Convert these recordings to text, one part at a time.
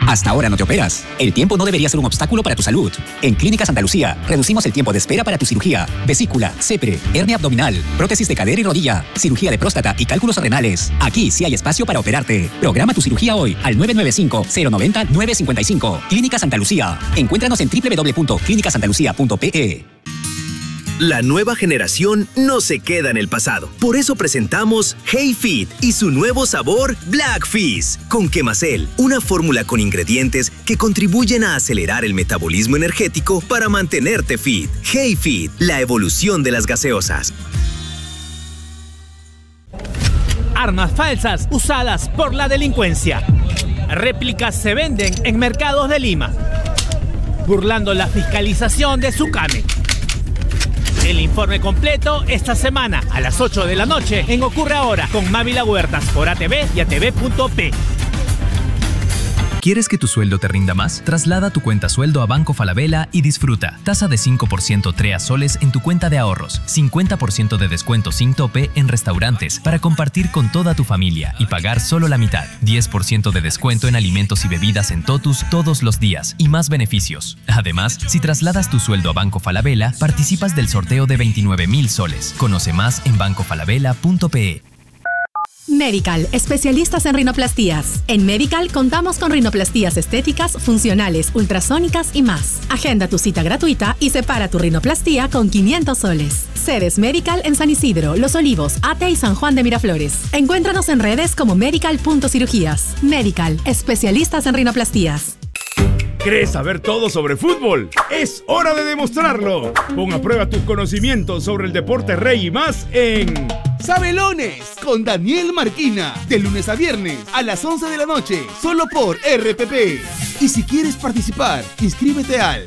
Hasta ahora no te operas. El tiempo no debería ser un obstáculo para tu salud. En Clínica Santa Lucía, reducimos el tiempo de espera para tu cirugía, vesícula, CEPRE, hernia abdominal, prótesis de cadera y rodilla, cirugía de próstata y cálculos renales. Aquí sí hay espacio para operarte. Programa tu cirugía hoy al 995-090-955. Clínica Santa Lucía. Encuéntranos en www.clinicasantalucia.pe. La nueva generación no se queda en el pasado. Por eso presentamos Hey Fit y su nuevo sabor Black Fizz con Quemacel, una fórmula con ingredientes que contribuyen a acelerar el metabolismo energético para mantenerte fit. Hey Fit, la evolución de las gaseosas. Armas falsas usadas por la delincuencia. Réplicas se venden en mercados de Lima, burlando la fiscalización de Sucame. El informe completo esta semana a las 8 de la noche en Ocurre Ahora con Mávila Huertas por ATV y ATV.p. ¿Quieres que tu sueldo te rinda más? Traslada tu cuenta sueldo a Banco Falabella y disfruta. Tasa de 5% TREA soles en tu cuenta de ahorros. 50% de descuento sin tope en restaurantes para compartir con toda tu familia y pagar solo la mitad. 10% de descuento en alimentos y bebidas en Totus todos los días y más beneficios. Además, si trasladas tu sueldo a Banco Falabella, participas del sorteo de 29,000 soles. Conoce más en bancofalabella.pe. Medical, especialistas en rinoplastías. En Medical contamos con rinoplastías estéticas, funcionales, ultrasónicas y más. Agenda tu cita gratuita y separa tu rinoplastía con 500 soles. Sedes Medical en San Isidro, Los Olivos, Ate y San Juan de Miraflores. Encuéntranos en redes como medical.cirugías. Medical, especialistas en rinoplastías. ¿Querés saber todo sobre fútbol? ¡Es hora de demostrarlo! Pon a prueba tus conocimientos sobre el deporte rey y más en Sabelones con Daniel Marquina, de lunes a viernes a las 11 de la noche, solo por RPP. Y si quieres participar, inscríbete al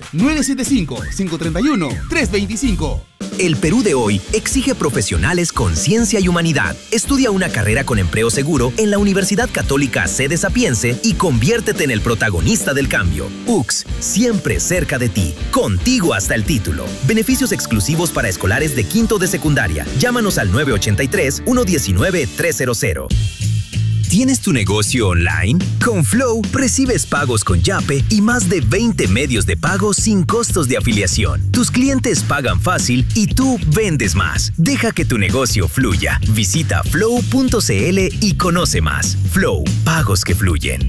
975-531-325. El Perú de hoy exige profesionales con ciencia y humanidad. Estudia una carrera con empleo seguro en la Universidad Católica Sede Sapiense y conviértete en el protagonista del cambio. UCS, siempre cerca de ti, contigo hasta el título. Beneficios exclusivos para escolares de quinto de secundaria. Llámanos al 983-119-300. ¿Tienes tu negocio online? Con Flow recibes pagos con Yape y más de 20 medios de pago sin costos de afiliación. Tus clientes pagan fácil y tú vendes más. Deja que tu negocio fluya. Visita flow.cl y conoce más. Flow, pagos que fluyen.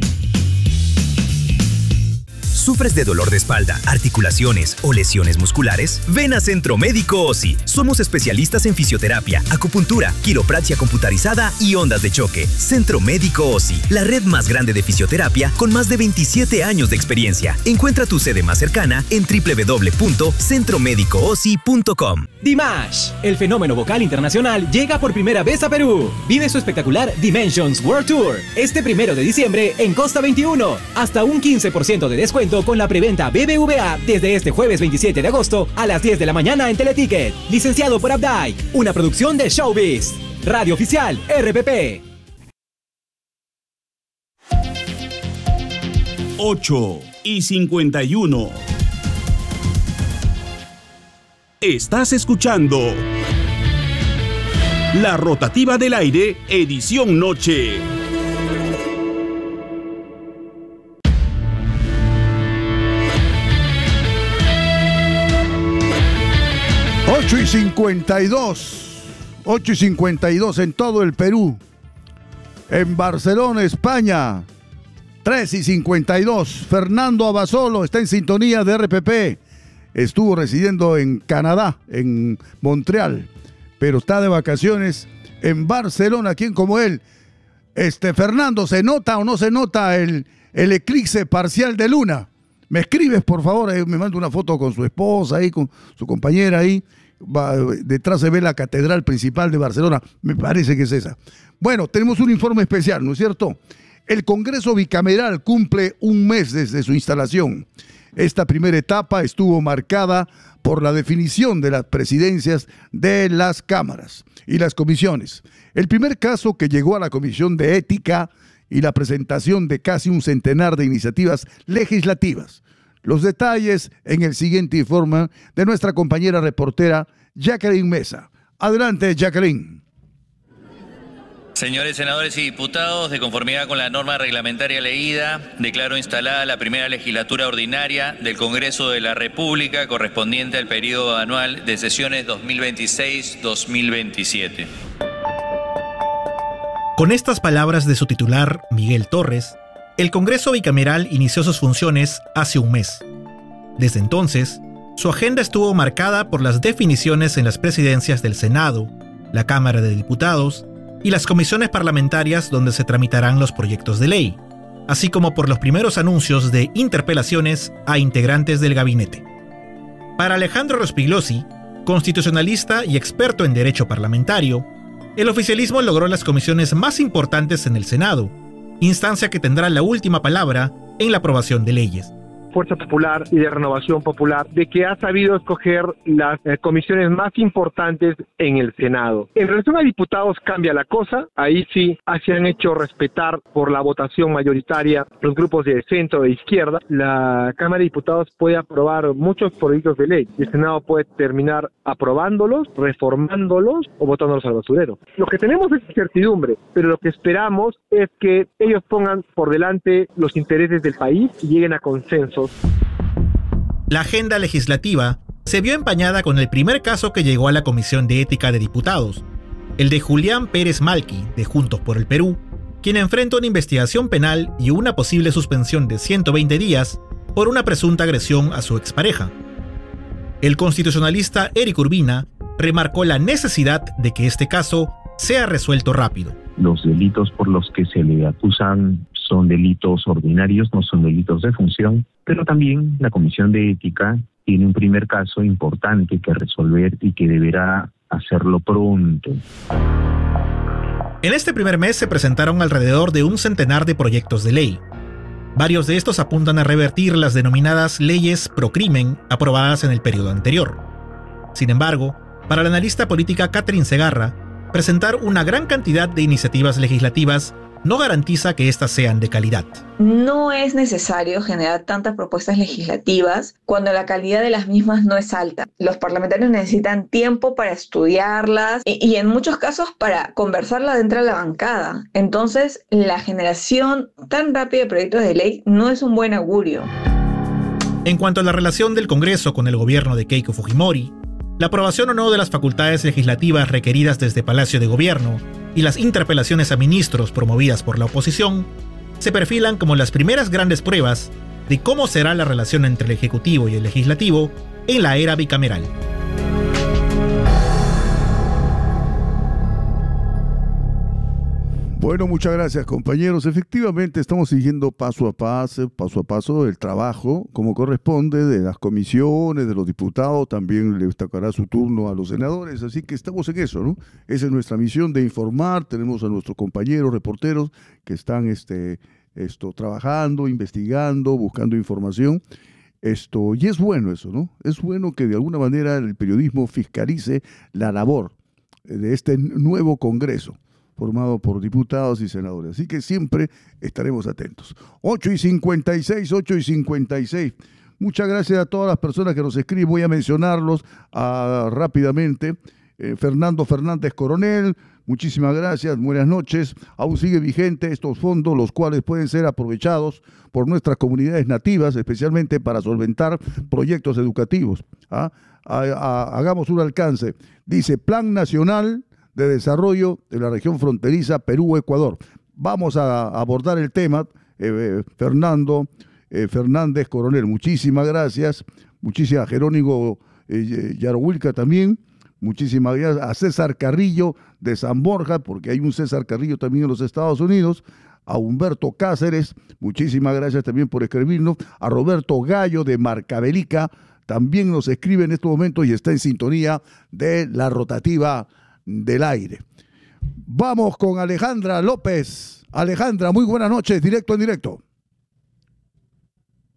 ¿Sufres de dolor de espalda, articulaciones o lesiones musculares? Ven a Centro Médico OSI. Somos especialistas en fisioterapia, acupuntura, quiropraxia computarizada y ondas de choque. Centro Médico OSI, la red más grande de fisioterapia con más de 27 años de experiencia. Encuentra tu sede más cercana en www.centromedicoosi.com. Dimash, el fenómeno vocal internacional, llega por primera vez a Perú. Vive su espectacular Dimensions World Tour este 1 de diciembre en Costa 21. Hasta un 15% de descuento con la preventa BBVA desde este jueves 27 de agosto a las 10 de la mañana en Teleticket. Licenciado por Updike, una producción de Showbiz. Radio Oficial RPP. 8:51. Estás escuchando La Rotativa del Aire, edición noche. Ocho y 52 en todo el Perú. En Barcelona, España, 3:52. Fernando Abasolo está en sintonía de RPP. Estuvo residiendo en Canadá, en Montreal, pero está de vacaciones en Barcelona. ¿Quién como él? Fernando, ¿se nota o no se nota el eclipse parcial de luna? Me escribes, por favor, me manda una foto con su esposa ahí, con su compañera ahí. Detrás se ve la catedral principal de Barcelona, me parece que es esa. Bueno, tenemos un informe especial, ¿no es cierto? El Congreso Bicameral cumple un mes desde su instalación. Esta primera etapa estuvo marcada por la definición de las presidencias de las cámaras y las comisiones. El primer caso que llegó a la Comisión de Ética y la presentación de casi un centenar de iniciativas legislativas. Los detalles en el siguiente informe de nuestra compañera reportera Jacqueline Mesa. Adelante, Jacqueline. Señores senadores y diputados, de conformidad con la norma reglamentaria leída, declaro instalada la primera legislatura ordinaria del Congreso de la República correspondiente al periodo anual de sesiones 2026-2027. Con estas palabras de su titular, Miguel Torres, el Congreso bicameral inició sus funciones hace un mes. Desde entonces, su agenda estuvo marcada por las definiciones en las presidencias del Senado, la Cámara de Diputados y las comisiones parlamentarias donde se tramitarán los proyectos de ley, así como por los primeros anuncios de interpelaciones a integrantes del gabinete. Para Alejandro Rospigliosi, constitucionalista y experto en derecho parlamentario, el oficialismo logró las comisiones más importantes en el Senado, instancia que tendrá la última palabra en la aprobación de leyes. Fuerza Popular y de Renovación Popular, de que ha sabido escoger las comisiones más importantes en el Senado. En relación a diputados cambia la cosa, ahí sí se han hecho respetar por la votación mayoritaria los grupos de centro e izquierda. La Cámara de Diputados puede aprobar muchos proyectos de ley y el Senado puede terminar aprobándolos, reformándolos o botándolos al basurero. Lo que tenemos es incertidumbre, pero lo que esperamos es que ellos pongan por delante los intereses del país y lleguen a consensos. La agenda legislativa se vio empañada con el primer caso que llegó a la Comisión de Ética de Diputados, el de Julián Pérez Malqui, de Juntos por el Perú, quien enfrenta una investigación penal y una posible suspensión de 120 días por una presunta agresión a su expareja. El constitucionalista Eric Urbina remarcó la necesidad de que este caso sea resuelto rápido. Los delitos por los que se le acusan son delitos ordinarios, no son delitos de función, pero también la Comisión de Ética tiene un primer caso importante que resolver y que deberá hacerlo pronto. En este primer mes se presentaron alrededor de un centenar de proyectos de ley. Varios de estos apuntan a revertir las denominadas leyes pro crimen aprobadas en el periodo anterior. Sin embargo, para la analista política Catherine Segarra, presentar una gran cantidad de iniciativas legislativas no garantiza que éstas sean de calidad. No es necesario generar tantas propuestas legislativas cuando la calidad de las mismas no es alta. Los parlamentarios necesitan tiempo para estudiarlas y en muchos casos para conversarlas dentro de la bancada. Entonces, la generación tan rápida de proyectos de ley no es un buen augurio. En cuanto a la relación del Congreso con el gobierno de Keiko Fujimori, la aprobación o no de las facultades legislativas requeridas desde Palacio de Gobierno y las interpelaciones a ministros promovidas por la oposición se perfilan como las primeras grandes pruebas de cómo será la relación entre el Ejecutivo y el Legislativo en la era bicameral. Bueno, muchas gracias, compañeros. Efectivamente, estamos siguiendo paso a paso el trabajo, como corresponde, de las comisiones, de los diputados. También le destacará su turno a los senadores. Así que estamos en eso, ¿no? Esa es nuestra misión de informar. Tenemos a nuestros compañeros reporteros que están trabajando, investigando, buscando información. Y es bueno eso, ¿no? Es bueno que de alguna manera el periodismo fiscalice la labor de este nuevo Congreso, formado por diputados y senadores. Así que siempre estaremos atentos. 8:56. Muchas gracias a todas las personas que nos escriben. Voy a mencionarlos rápidamente. Fernando Fernández Coronel, muchísimas gracias, buenas noches. Aún sigue vigente estos fondos, los cuales pueden ser aprovechados por nuestras comunidades nativas, especialmente para solventar proyectos educativos. Hagamos un alcance. Dice, Plan Nacional de Desarrollo de la Región Fronteriza Perú-Ecuador. Vamos a abordar el tema, Fernando Fernández Coronel. Muchísimas gracias. Muchísimas, Jerónimo Yarohuilca también. Muchísimas gracias a César Carrillo de San Borja, porque hay un César Carrillo también en los Estados Unidos. A Humberto Cáceres, muchísimas gracias también por escribirnos. A Roberto Gallo de Marcabelica, también nos escribe en estos momentos y está en sintonía de la rotativa del aire. Vamos con Alejandra López. Alejandra, muy buenas noches, directo en directo.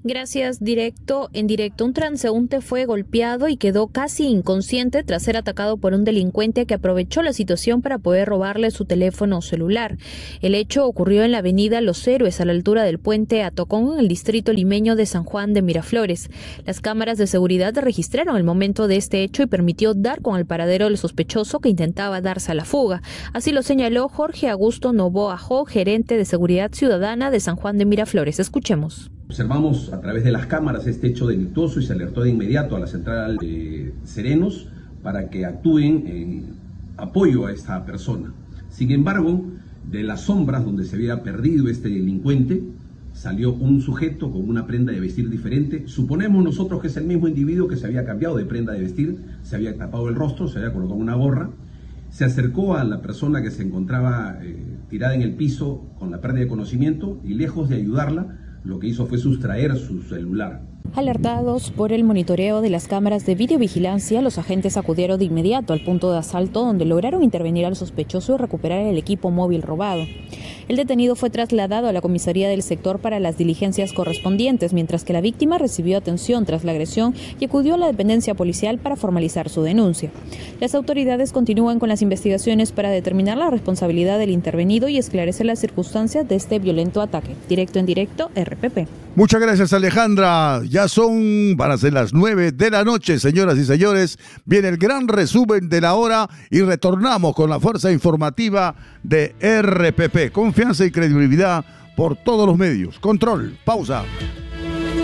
Gracias, en directo, un transeúnte fue golpeado y quedó casi inconsciente tras ser atacado por un delincuente que aprovechó la situación para poder robarle su teléfono celular. El hecho ocurrió en la avenida Los Héroes, a la altura del puente Atocón, en el distrito limeño de San Juan de Miraflores. Las cámaras de seguridad registraron el momento de este hecho y permitió dar con el paradero del sospechoso que intentaba darse a la fuga. Así lo señaló Jorge Augusto Novoa Jo, gerente de Seguridad Ciudadana de San Juan de Miraflores. Escuchemos. Observamos a través de las cámaras este hecho delictuoso y se alertó de inmediato a la central de Serenos para que actúen en apoyo a esta persona. Sin embargo, de las sombras donde se había perdido este delincuente, salió un sujeto con una prenda de vestir diferente. Suponemos nosotros que es el mismo individuo que se había cambiado de prenda de vestir, se había tapado el rostro, se había colocado una gorra, se acercó a la persona que se encontraba tirada en el piso con la pérdida de conocimiento y lejos de ayudarla, lo que hizo fue sustraer su celular. Alertados por el monitoreo de las cámaras de videovigilancia, los agentes acudieron de inmediato al punto de asalto, donde lograron intervenir al sospechoso y recuperar el equipo móvil robado. El detenido fue trasladado a la comisaría del sector para las diligencias correspondientes, mientras que la víctima recibió atención tras la agresión y acudió a la dependencia policial para formalizar su denuncia. Las autoridades continúan con las investigaciones para determinar la responsabilidad del intervenido y esclarecer las circunstancias de este violento ataque. Directo en directo, RPP. Muchas gracias, Alejandra. Ya van a ser las 9 de la noche, señoras y señores. Viene el gran resumen de la hora y retornamos con la fuerza informativa de RPP. Confianza y credibilidad por todos los medios. Control. Pausa.